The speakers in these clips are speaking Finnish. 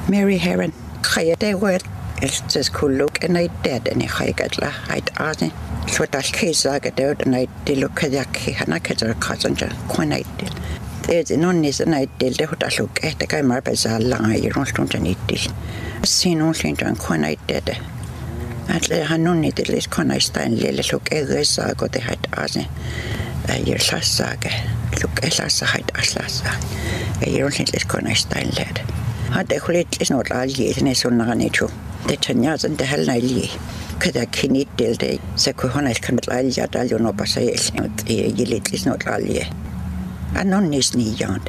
Mary Heron خيّتي وير التس كلوك أنا يداد أني خيّت له هيد آني شو تالكيزا كده أنا يدلو كذاكي أنا كذا كذا كونا يدل إذا نونيز أنا يدل ده تالوك تكاي مار بزالان يرون شلون يدل سينون شلون كونا يدد أتلي هنوني دليس كونا يستان ليلوك إغزا كده هيد آني يرساساك لوك إساسا هيد أسلاسا يرون شلون كونا يستان ليد هذا خليت إسنوت عليه تنسون نغنيشو تتنيا زند هل نايلي كذا كنيت دلدي سكو هنا كانت عليه داليو نوباسا يليت إسنوت عليه أنون نسني ياند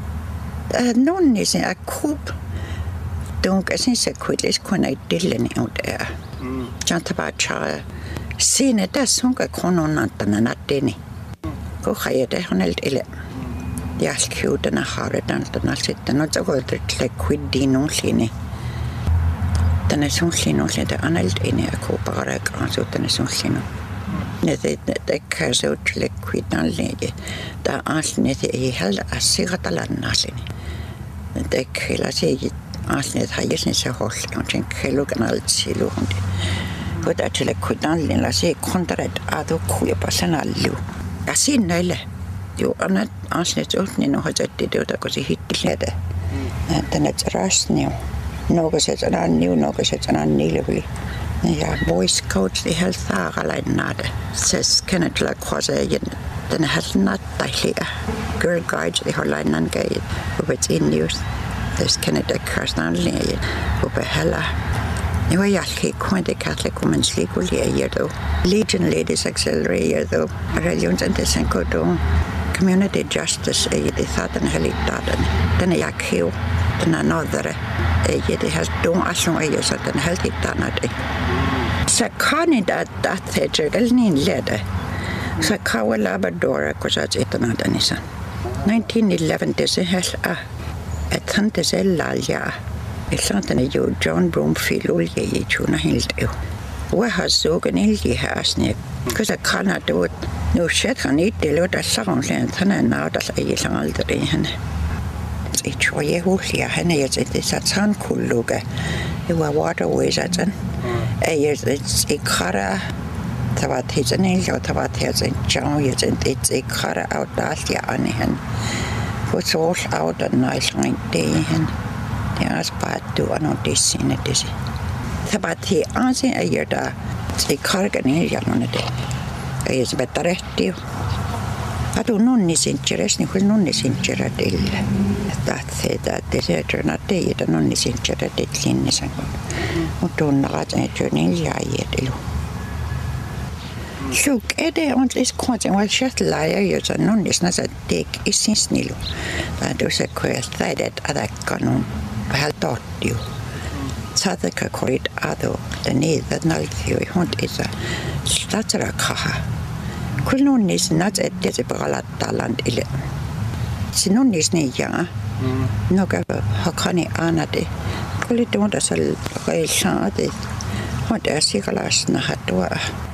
أنون نسني أكوب دونك أسن سكو ليس كنا يدلني أود جان تبعتشا سينة داسونك كونون نانتنا ناتيني كو خياته هنالت إلى يالكيو دنا خاردان دنا ستنا تقولت لك كويدينو ليني تنسون لينو لده أنا لديني أكو بغرق أنسو تنسون لينو نذي دكازو لك كويدان ليني دا أنس نذي هل أسيغة لناسيني دك لاسي أنس نذي هايسني سهول يونجين كيلو كنال تسيلو هندي ودا تلك كويدان لين لاسي كونترد أدو كوي بسنا ليو أسي نايله Jo, anna ansnet oltni no hajatti tuota kun se hittilede. Tänne rasniu. Nokoset anan niiluvli. Ja Boy Scouts di helt saagalainnaade. Ses kenetla kwase tänne helnattailia. Girl Guides di hollainan kei. Ubet innius. Ses kenetla krasnanliin. Ube hella. Nu är jag kunnat Catholic Women's League year Legion Ladies Auxiliary though religionsintressen kodon community justice det saten helitaden den är jag hiu den är nodare det helt dom allon är så den helt hitanade så kan inte att det elnin lede så kan labradora kosat itanaden isa 1911 det är helt ett hante sellalja Isantana jo John Broomfield olje i tjuna helt jo. Och har sågen ilje härsne. Kusa kana då nu skett han inte låta sången han är nadas i aldrig henne. I tror jag olja henne är det så han kulluga. Det var waterways att sen. I kara tavat hitsen ilje och tavat hitsen John är det i kara out där ani henne. Och så out den nice line henne. Det är spattu on dissinne disi. Tapati ansin ajerda se kargani janonede. Ei se bettaretti. Atu nonni sincheres ni kun nonni sinchera dille. Tatse se törna teitä nonni sinchera ditlinne sanko. Mutta tunnaat että niin jäietilu. Sjuk ede on lis konten wal chatlaja jossa nonni snasa tek isin snilu. Tadu se koeltaidet adakkanun vähän torttiu. Saataka korit ado ja niitä naltio hont isa statsrakaha. Kun nonnis nats ette se palattaland ile. Sinonnis niin ja. Noga hakani anade. Kuli tuonta sel reilsaade. Hont är sikalasna hatua.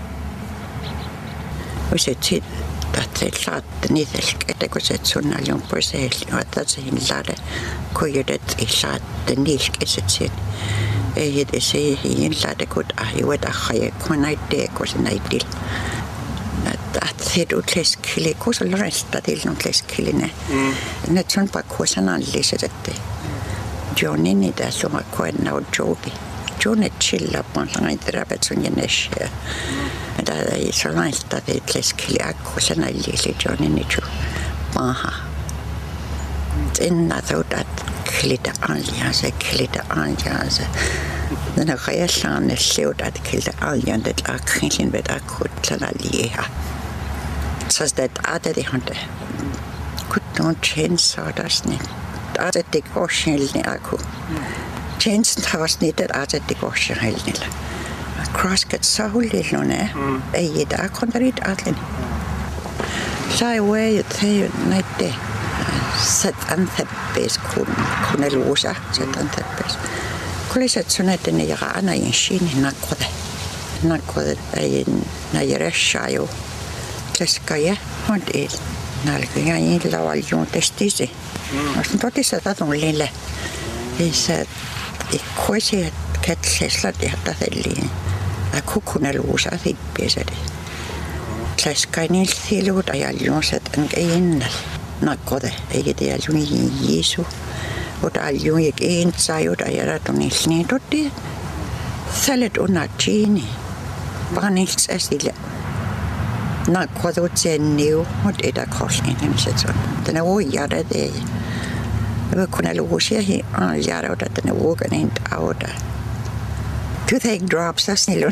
Uset Tatse saatte niitä kun se sun alun pois että se hinlade kujudet I saatte niiskiset sen ei se hinlade kun ajueta haje kun näitte kun se näitil tatse utleskili kun se resta till utleskilinen nyt sun pakko sanalliset että Johnny niitä suma koenna on Jobi Johnny chilla pantaan terapet sun jännässä Det är så långt att det läskigt att sen är lite Johnny Nicho. Aha. Innan så att klita allianse. Den har jag sanne slut att klita allianse det akringen vet akut sen alliha. Så det är det hade. Kunde chans das nicht. Att det går snällt akut. Chansen har snittet att det går snällt. Crosscut sahulillune ei ida kontarit atlen sai way te näitte set anteppes kun elusa set anteppes kuliset sunetten ja ana in shin nakode ei najereshaju keskaje on il nalkuja in lavaljuun testisi on totissa tatun lille se ikkuisi kettleslat ihtathelliin akukkunaluusa thippisari tlaskainilthiluut ajalluusat ankainnal nakkode eigitiallugi Jeesu utaallugi kiintsayut ajaratunilniitutti salet unachini paniltsasile nakkodutsenniu mut edakollinimisatson tana uijadade kunnaluusiahi aljadauta tana uuganin auta to take drops asnilun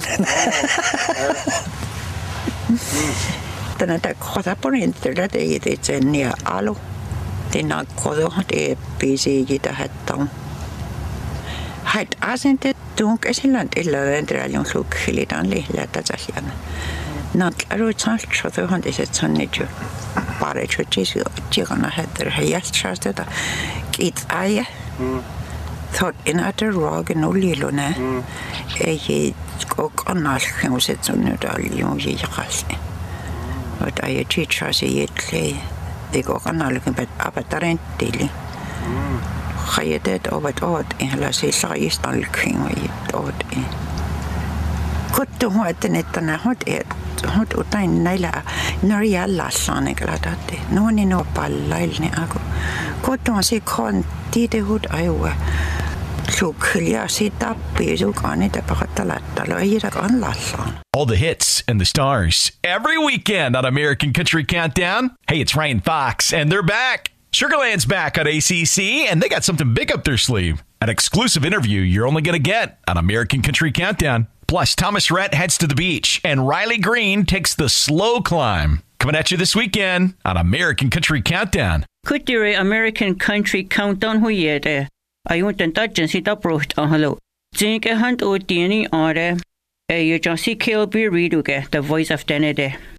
tana ta kodaponinterla teitsennia alu tina kodo te pisijita hattam hat asente tunkäsillan illalentrealion lukhilitan lihlata tasjana natlaru tsaltsotuhan tisetsannitju parechutisu tjigana heter hejastshasteta kitsaja thot inater rogen ulilune ei kokanalkhemusetsunnutallion jiqalli ot aja chichasi yetle de kokanalken bet abatarentili khayetet obat ihla sisajistalkhin ot kuttu huotenetana hot utain näillä norjallassaane kladatti noni no pallailni aku kuttu on se konti hut aiwa suklia sitappi sukani tapaqattalattalo iirakan lallaan. All the hits and the stars every weekend on American Country Countdown. Hey, it's Ryan Fox, and they're back. Sugarland's back on ACC, and they got something big up their sleeve. An exclusive interview you're only going to get on American Country Countdown. Plus, Thomas Rhett heads to the beach, and Riley Green takes the slow climb. Coming at you this weekend on American Country Countdown. Kutire American Country Countdown huyede. Ayuntan tajjan sitä proht ahalo. Zinke hand o tieni are. You just see Kilby Reeduge, the voice of Denede.